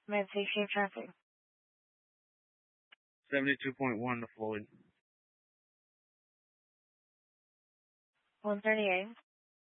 Med safety of traffic. 72.1 to Floyd. 138.